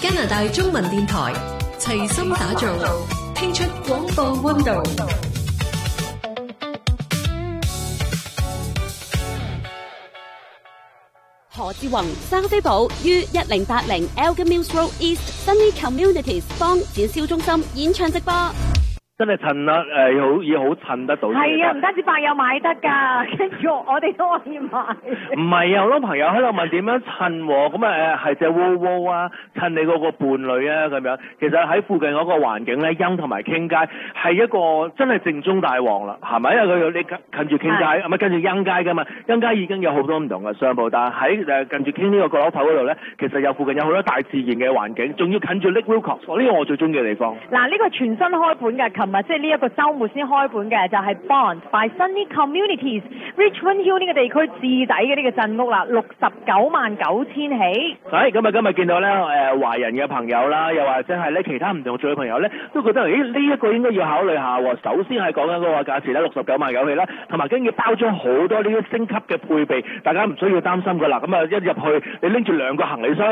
加拿大中文電台齊心打造，聽出廣播溫度。 何志宏、生飛寶於1080 Elgin Mills Road East Sunny Communities 幫展銷中心演唱直播。 真係襯啦，已好襯得到。 係啊，唔單止白友買得㗎，跟住我哋都可以買。 唔係啊，好多朋友喺度問點樣襯喎，咁係隻窩窩啊，襯你嗰個伴侶啊咁樣。其實喺附近嗰個環境咧，音同埋傾街係一個真係正宗大旺啦，係咪？因為你近住傾街，唔係近住音街㗎嘛，音街已經有好多唔同嘅商鋪，但係喺近住傾呢個角落頭嗰度咧，其實有附近有好多大自然嘅環境，仲要近住 Lake Wilcox，呢個我最中意嘅地方。 嗱，呢個全新開盤嘅，即係呢一個週末先開盤嘅，就係 Bond by Sunny Communities Richmond Hill 呢個地區置底嘅呢個鎮屋啦，699000起。 今日見到咧華人嘅朋友啦，又或者係咧其他唔同族嘅朋友咧，都覺得呢一個應該要考慮下喎。首先係講緊嗰個價錢咧，699000起啦，同埋跟住包裝好多呢啲升級嘅配備，大家唔需要擔心㗎啦。咁啊一入去你拎住2個行李箱。